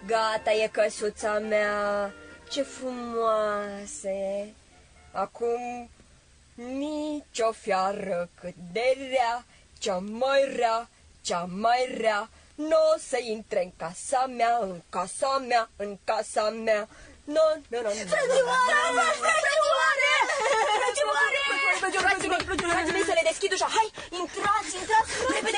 Gata e căsuța mea, ce frumoasă e. Acum nicio fiară cât de rea, cea mai rea, cea mai rea, n-o să intre în casa mea, în casa mea, în casa mea. Frățioare! Frații mei, să le deschid ușa. Hai, intrați, repede!